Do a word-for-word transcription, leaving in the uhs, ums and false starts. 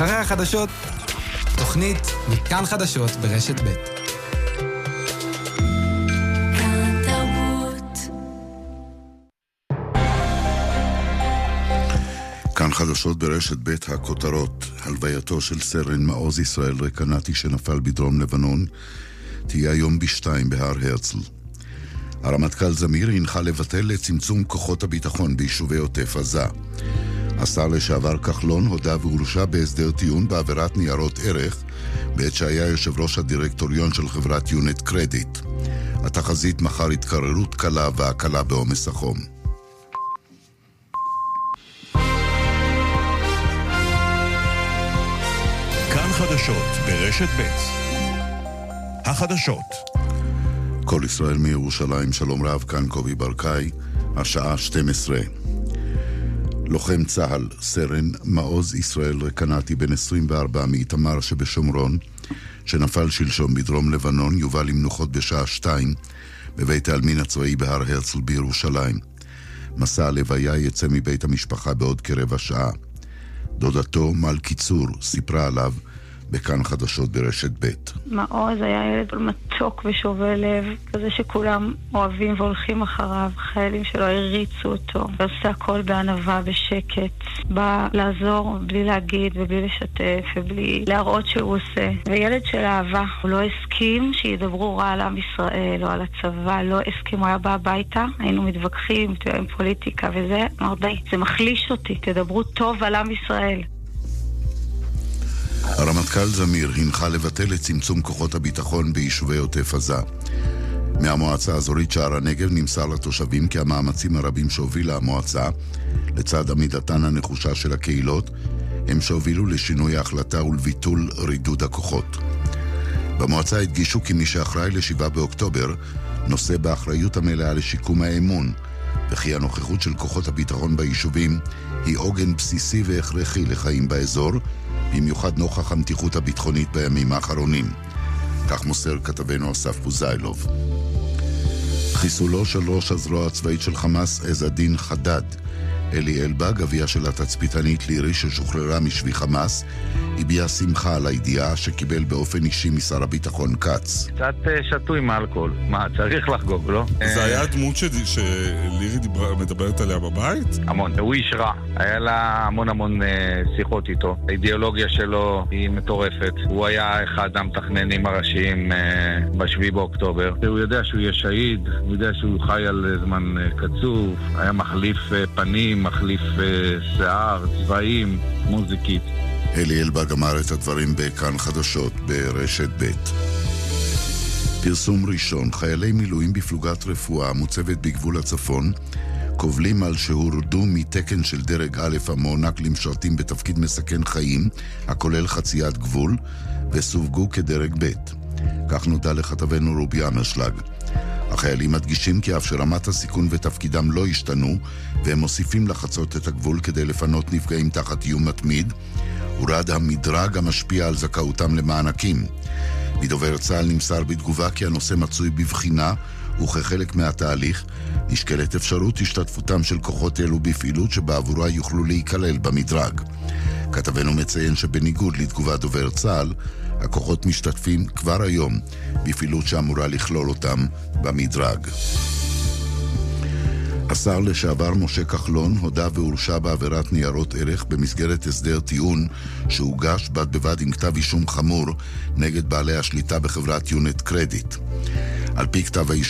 אחרי החדשות, תוכנית מכאן חדשות ברשת ב'. כאן חדשות ברשת ב', הכותרות. הלווייתו של סרן מעוז ישראל רקנתי שנפל בדרום לבנון תהיה היום בשתיים בהר הרצל. הרמטכ"ל זמיר הנחה לבטל לצמצום כוחות הביטחון ביישובי עוטף עזה. השר לשעבר כחלון הודה והורשע בהסדר טיעון בעבירת ניירות ערך בעת שהיה יושב ראש הדירקטוריון של חברת יונט קרדיט. התחזית מחר התקררות קלה והקלה בעומס החום. כאן חדשות ברשת ב'. החדשות. כל ישראל מירושלים, שלום רב, כאן קובי ברקאי, השעה שתים עשרה. לוחם צהל, סרן מעוז ישראל רקנתי בן עשרים וארבע מאיתמר שבשומרון, שנפל שלשום בדרום לבנון, יובא למנוחות בשעה שתיים בבית העלמין הצבאי בהר הרצל בירושלים. מסע הלוויה יצא מבית המשפחה בעוד כרבע שעה. דודתו מלכי צור סיפרה עליו בכאן חדשות ברשת ב'. מעוז היה ילד מתוק ושובה לב, כזה שכולם אוהבים והולכים אחריו. חיילים שלו הריצו אותו, ועושה הכל בענווה, בשקט. בא לעזור בלי להגיד ובלי לשתף ובלי להראות שהוא עושה. וילד של אהבה, הוא לא הסכים שידברו רע על עם ישראל או על הצבא, לא הסכים, הוא היה בא הביתה, היינו מתווכחים עם פוליטיקה וזה, אמר די, זה מחליש אותי, תדברו טוב על עם ישראל. הרמטכ"ל זמיר הנחה לבטל את צמצום כוחות הביטחון ביישובי עוטף עזה. מהמועצה האזורית שער הנגב נמסר לתושבים כי המאמצים הרבים שהובילה המועצה, לצד עמידתן הנחושה של הקהילות, הם שהובילו לשינוי ההחלטה ולביטול רידוד הכוחות. במועצה הדגישו כי מי שאחראי לשבעה באוקטובר נושא באחריות המלאה לשיקום האמון, וכי הנוכחות של כוחות הביטחון ביישובים היא עוגן בסיסי והכרחי לחיים באזור, במיוחד נוכח המתיחות הביטחונית בימים האחרונים. כך מוסר כתבנו אסף בוזיילוב. חיסולו של ראש הזרוע הצבאית של חמאס עז א-דין חדד, אלי אלבג, אביה של התצפיתנית לירי ששוחררה משבי חמאס, הביע שמחה על הידיעה שקיבל באופן אישי משר הביטחון קץ. קצת שתוי מאלכוהול, מה, צריך לחגוג, לא? זה היה הדמות שלירי מדברת עליה בבית? המון, הוא איש רע, היה לה המון המון שיחות איתו. האידיאולוגיה שלו היא מטורפת, הוא היה אחד המתכננים הראשיים בשביעי באוקטובר. הוא יודע שהוא יהיה שהיד, הוא יודע שהוא חי על זמן קצוב, היה מחליף פנים, מחליף שיער, צבעים, מוזיקית. אלי אלבג אמר את הדברים בכאן חדשות ברשת ב'. פרסום ראשון, חיילי מילואים בפלוגת רפואה המוצבת בגבול הצפון קובלים על שהורדו מתקן של דרג א' המוענק למשרתים בתפקיד מסכן חיים הכולל חציית גבול וסווגו כדרג ב'. כך נודע לכתבנו רובי אמשלג. החיילים מדגישים כי אף שרמת הסיכון ותפקידם לא השתנו והם מוסיפים לחצות את הגבול כדי לפנות נפגעים תחת איום מתמיד, הורד המדרג המשפיע על זכאותם למענקים. מדובר צה"ל נמסר בתגובה כי הנושא מצוי בבחינה וכחלק מהתהליך נשקלת אפשרות השתתפותם של כוחות אלו בפעילות שבעבורה יוכלו להיכלל במדרג. כתבנו מציין שבניגוד לתגובת דובר צה"ל, הכוחות משתתפים כבר היום בפעילות שאמורה לכלול אותם במדרג. השר לשעבר משה כחלון הודה והורשע בעבירת ניירות ערך במסגרת הסדר טיעון שהוגש בד בבד עם כתב אישום חמור נגד בעלי השליטה בחברת יונט קרדיט. על פי כתב האישום